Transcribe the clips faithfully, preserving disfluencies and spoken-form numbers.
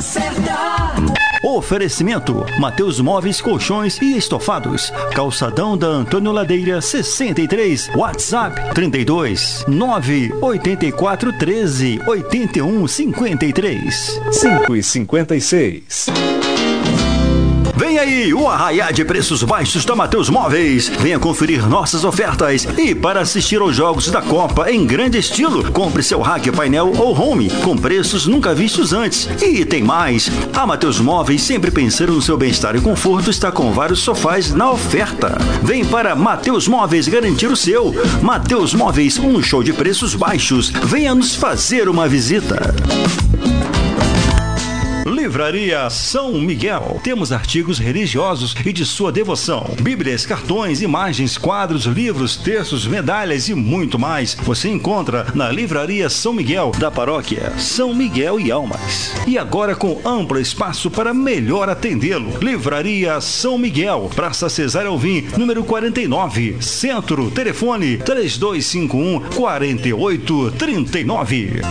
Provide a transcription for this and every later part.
hora certa. Oferecimento: Mateus Móveis, Colchões e Estofados. Calçadão da Antônio Ladeira sessenta e três. WhatsApp trinta e dois, nove oitenta e quatro, treze, oitenta e um, cinquenta e três. cinco e cinquenta e seis. Vem aí o arraiá de preços baixos da Mateus Móveis. Venha conferir nossas ofertas e para assistir aos jogos da Copa em grande estilo, compre seu rack, painel ou home com preços nunca vistos antes. E tem mais, a Mateus Móveis, sempre pensando no seu bem-estar e conforto, está com vários sofás na oferta. Vem para Mateus Móveis garantir o seu. Mateus Móveis, um show de preços baixos. Venha nos fazer uma visita. Livraria São Miguel. Temos artigos religiosos e de sua devoção. Bíblias, cartões, imagens, quadros, livros, textos, medalhas e muito mais. Você encontra na Livraria São Miguel, da paróquia São Miguel e Almas. E agora com amplo espaço para melhor atendê-lo. Livraria São Miguel, Praça Cesário Alvim, número quarenta e nove, Centro. Telefone três dois cinco um, quatro oito três nove.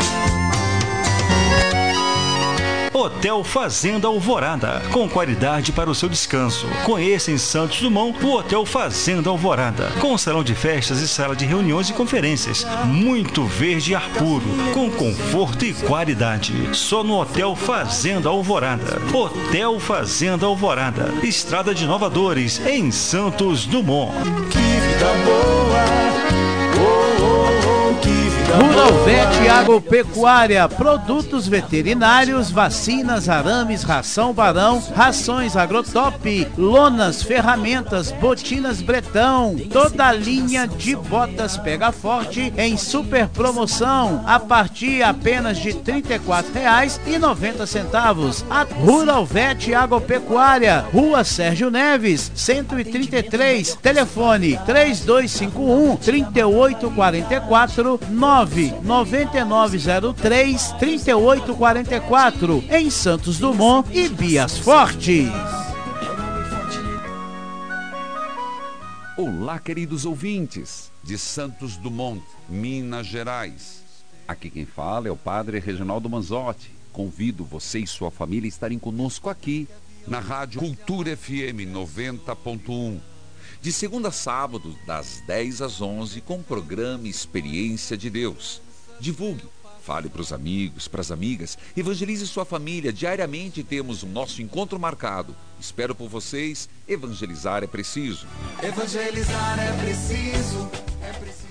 Hotel Fazenda Alvorada, com qualidade para o seu descanso. Conheça em Santos Dumont o Hotel Fazenda Alvorada, com salão de festas e sala de reuniões e conferências. Muito verde e ar puro, com conforto e qualidade. Só no Hotel Fazenda Alvorada. Hotel Fazenda Alvorada, Estrada de Nova Dores, em Santos Dumont. Que vida boa! Oh, oh, oh, que vida Rural Vet Agropecuária, produtos veterinários, vacinas, arames, ração Barão, rações Agrotop, lonas, ferramentas, botinas Bretão, toda a linha de botas Pega Forte em super promoção, a partir apenas de trinta e quatro reais e noventa centavos. A Rural Vet Agropecuária, Rua Sérgio Neves, cento e trinta e três, telefone três dois cinco um, três oito quatro quatro, nove nove nove zero três, três oito quatro quatro, em Santos Dumont e Bias Fortes. Olá, queridos ouvintes de Santos Dumont, Minas Gerais. Aqui quem fala é o Padre Reginaldo Manzotti. Convido você e sua família a estarem conosco aqui na Rádio Cultura F M noventa ponto um. De segunda a sábado, das dez às onze, com o programa Experiência de Deus. Divulgue, fale para os amigos, para as amigas, evangelize sua família. Diariamente temos o nosso encontro marcado. Espero por vocês. Evangelizar é preciso. Evangelizar é preciso, é preciso.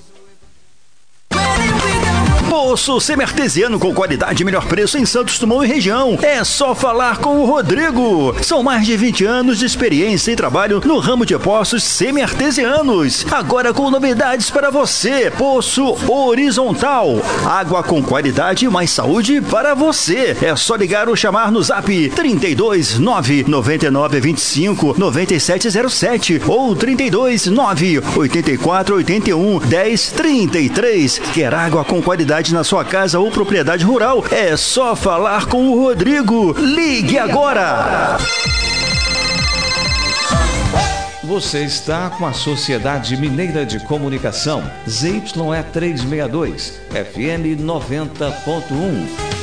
Poço semi-artesiano com qualidade e melhor preço em Santos Dumont e região. É só falar com o Rodrigo. São mais de vinte anos de experiência e trabalho no ramo de poços semi-artesianos. Agora com novidades para você. Poço horizontal. Água com qualidade e mais saúde para você. É só ligar ou chamar no zap trinta e dois, nove nove nove, vinte e cinco, noventa sete zero sete ou trinta e dois, nove oitenta e quatro, oitenta e um, dez, trinta e três. Quer água com qualidade na sua casa ou propriedade rural? É só falar com o Rodrigo. Ligue agora! Você está com a Sociedade Mineira de Comunicação, Z Y E trezentos e sessenta e dois, F M noventa ponto um.